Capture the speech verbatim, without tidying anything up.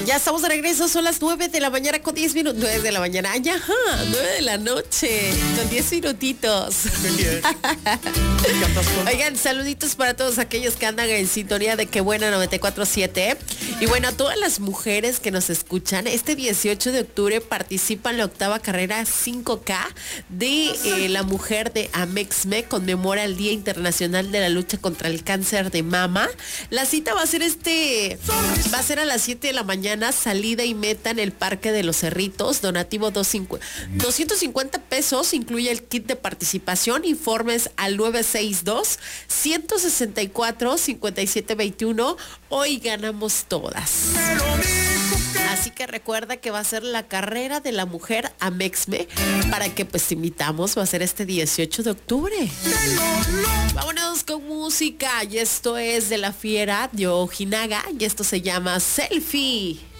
Ya estamos de regreso, son las nueve de la mañana con diez minutos. nueve de la mañana, ya, nueve de la noche, con diez minutitos. Oigan, saluditos para todos aquellos que andan en sintonía de Qué Buena noventa y cuatro punto siete. Y bueno, a todas las mujeres que nos escuchan, este dieciocho de octubre participa en la octava carrera cinco K de eh, la mujer de Amexme, conmemora el Día Internacional de la Lucha contra el Cáncer de Mama. La cita va a ser este, va a ser a las siete de la mañana, salida y meta en el Parque de los Cerritos, donativo doscientos cincuenta pesos, incluye el kit de participación, informes al nueve seis dos, uno seis cuatro, cinco siete dos uno, hoy ganamos todas. Así que recuerda que va a ser la carrera de la mujer Amexme, para que pues te invitamos, va a ser este dieciocho de octubre. Vámonos con música, y esto es de La Fiera, de Ojinaga, y esto se llama Selfie.